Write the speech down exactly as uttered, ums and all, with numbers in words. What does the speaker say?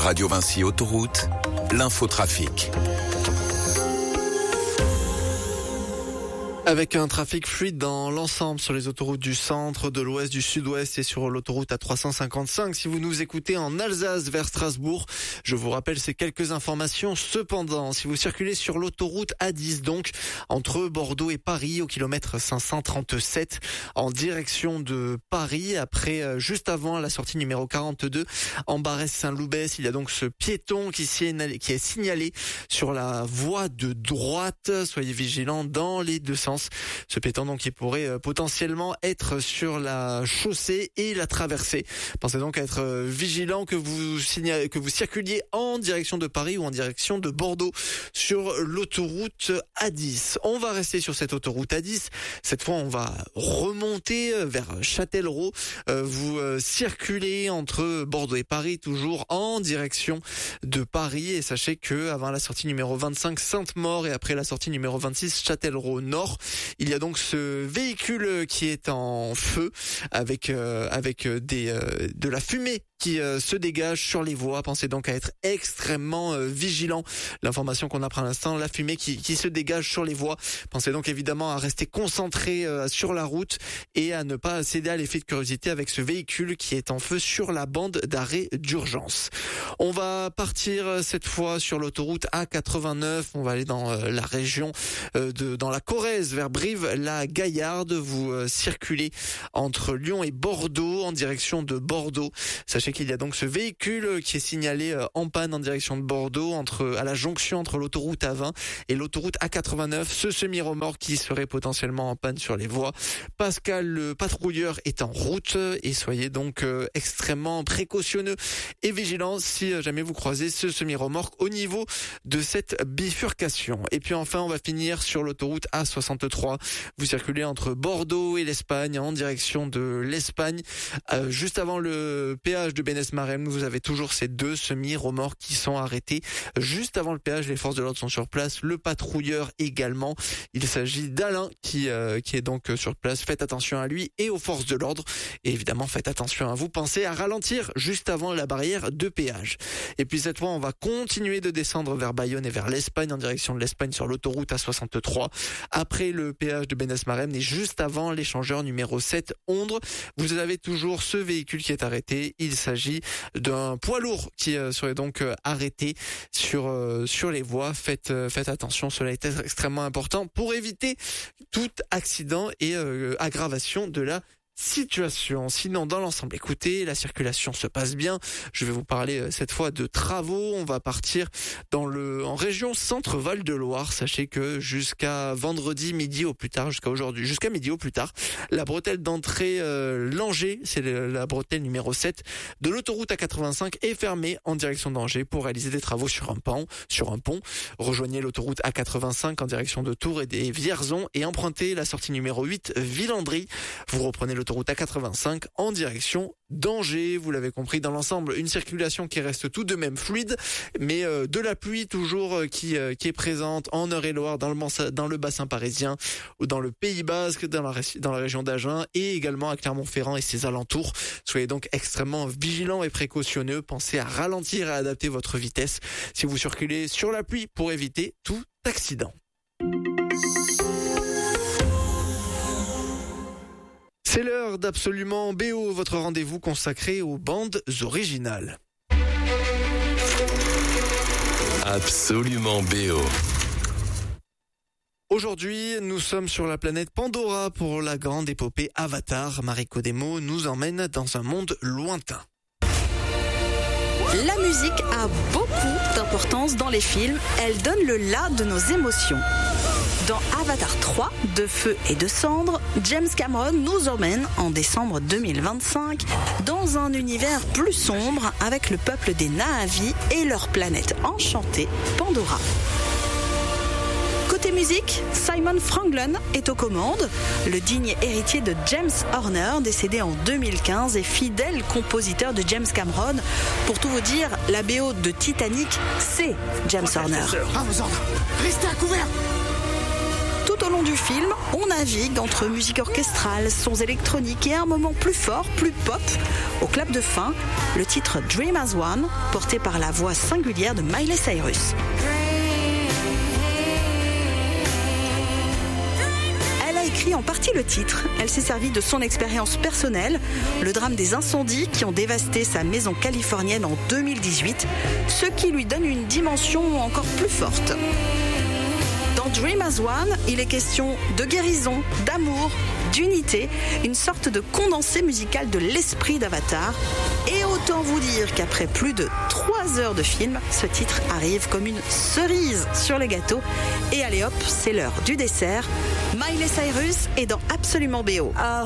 Radio Vinci Autoroute, l'infotrafic. Avec un trafic fluide dans l'ensemble sur les autoroutes du centre, de l'ouest, du sud-ouest et sur l'autoroute A trois cent cinquante-cinq. Si vous nous écoutez en Alsace vers Strasbourg, je vous rappelle ces quelques informations. Cependant, si vous circulez sur l'autoroute A dix, donc entre Bordeaux et Paris, au kilomètre cinq cent trente-sept, en direction de Paris, après, euh, juste avant la sortie numéro quarante-deux, en Barès-Saint-Loubès, il y a donc ce piéton qui, qui est signalé sur la voie de droite. Soyez vigilants dans les deux sens. Ce piéton donc qui pourrait euh, potentiellement être sur la chaussée et la traversée. Pensez donc à être euh, vigilant que vous signalez, que vous circuliez en direction de Paris ou en direction de Bordeaux sur l'autoroute A dix. On va rester sur cette autoroute A dix. Cette fois, on va remonter vers Châtellerault. Euh, vous euh, circulez entre Bordeaux et Paris, toujours en direction de Paris. Et sachez que avant la sortie numéro vingt-cinq, Sainte-Maure, et après la sortie numéro vingt-six, Châtellerault Nord, il y a donc ce véhicule qui est en feu avec euh, avec des euh, de la fumée qui euh, se dégage sur les voies. Pensez donc à être extrêmement euh, vigilant. L'information qu'on apprend à l'instant, la fumée qui, qui se dégage sur les voies. Pensez donc évidemment à rester concentré euh, sur la route et à ne pas céder à l'effet de curiosité avec ce véhicule qui est en feu sur la bande d'arrêt d'urgence. On va partir euh, cette fois sur l'autoroute A quatre-vingt-neuf. On va aller dans euh, la région euh, de dans la Corrèze vers Brive-la-Gaillarde. Vous euh, circulez entre Lyon et Bordeaux en direction de Bordeaux. Sachez qu'il y a donc ce véhicule qui est signalé en panne en direction de Bordeaux, entre à la jonction entre l'autoroute A vingt et l'autoroute A quatre-vingt-neuf. Ce semi-remorque qui serait potentiellement en panne sur les voies. Pascal, le patrouilleur, est en route et soyez donc euh, extrêmement précautionneux et vigilants si jamais vous croisez ce semi-remorque au niveau de cette bifurcation. Et puis enfin, on va finir sur l'autoroute A soixante-trois. Vous circulez entre Bordeaux et l'Espagne en direction de l'Espagne. Euh, juste avant le péage de Bénès-Marem, vous avez toujours ces deux semi-remorques qui sont arrêtés juste avant le péage. Les forces de l'ordre sont sur place, le patrouilleur également. Il s'agit d'Alain qui euh, qui est donc sur place. Faites attention à lui et aux forces de l'ordre. Et évidemment, faites attention à vous. Pensez à ralentir juste avant la barrière de péage. Et puis cette fois, on va continuer de descendre vers Bayonne et vers l'Espagne, en direction de l'Espagne sur l'autoroute A soixante-trois. Après le péage de Bénès-Marem et juste avant l'échangeur numéro sept Ondre, vous avez toujours ce véhicule qui est arrêté. Il s'agit d'un poids lourd qui euh, serait donc euh, arrêté sur euh, sur les voies. Faites euh, faites attention, cela est extrêmement important pour éviter tout accident et euh, aggravation de la situation. Sinon, dans l'ensemble, écoutez, la circulation se passe bien. Je vais vous parler euh, cette fois de travaux. On va partir dans le en région Centre-Val de Loire. Sachez que jusqu'à vendredi midi au plus tard, jusqu'à aujourd'hui, jusqu'à midi au plus tard, la bretelle d'entrée euh, Langeais, c'est le, la bretelle numéro sept de l'autoroute A quatre-vingt-cinq, est fermée en direction d'Angers pour réaliser des travaux sur un pont. Sur un pont, rejoignez l'autoroute A quatre-vingt-cinq en direction de Tours et des Vierzons et empruntez la sortie numéro huit Villandry. Vous reprenez l'autoroute Autoroute A quatre-vingt-cinq en direction d'Angers. Vous l'avez compris, dans l'ensemble, une circulation qui reste tout de même fluide, mais euh, de la pluie toujours euh, qui euh, qui est présente en Eure-et-Loire, dans le dans le bassin parisien ou dans le Pays Basque, dans la dans la région d'Agen et également à Clermont-Ferrand et ses alentours. Soyez donc extrêmement vigilants et précautionneux. Pensez à ralentir et à adapter votre vitesse si vous circulez sur la pluie pour éviter tout accident. C'est l'heure d'Absolument B O, votre rendez-vous consacré aux bandes originales. Absolument B O. Aujourd'hui, nous sommes sur la planète Pandora pour la grande épopée Avatar. Mariko Demo nous emmène dans un monde lointain. La musique a beaucoup d'importance dans les films. Elle donne le là de nos émotions. Dans Avatar trois, de feu et de cendres, James Cameron nous emmène en décembre deux mille vingt-cinq dans un univers plus sombre avec le peuple des Na'vi et leur planète enchantée, Pandora. Côté musique, Simon Franklin est aux commandes, le digne héritier de James Horner, décédé en deux mille quinze et fidèle compositeur de James Cameron. Pour tout vous dire, la B O de Titanic, c'est James Horner. À vos ordres, restez à couvert. Tout au long du film, film, on navigue entre musique orchestrale, sons électroniques et un moment plus fort, plus pop. Au clap de fin, le titre Dream as One, porté par la voix singulière de Miley Cyrus. Écrit en partie le titre, elle s'est servie de son expérience personnelle, le drame des incendies qui ont dévasté sa maison californienne en deux mille dix-huit, ce qui lui donne une dimension encore plus forte. Dans Dream as One, il est question de guérison, d'amour, d'unité, une sorte de condensé musical de l'esprit d'Avatar. Et autant vous dire qu'après plus de trois heures de film, ce titre arrive comme une cerise sur le gâteau. Et allez hop, c'est l'heure du dessert. Miley Cyrus est dans Absolument B O.